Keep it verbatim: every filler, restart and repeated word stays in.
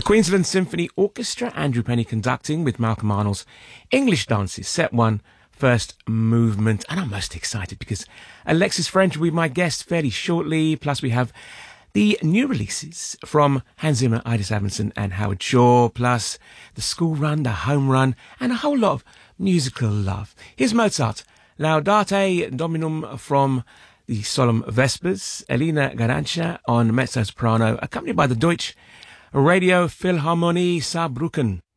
The Queensland Symphony Orchestra, Andrew Penny conducting with Malcolm Arnold's English Dances, Set one, First Movement. And I'm most excited because Alexis French will be my guest fairly shortly. Plus we have the new releases from Hans Zimmer, Ida Samuelson and Howard Shaw, plus the school run, the home run, and a whole lot of musical love. Here's Mozart, Laudate Dominum from the Solemn Vespers, Elena Garantia on mezzo-soprano, accompanied by the Deutsche Radio Philharmonie Saarbrücken.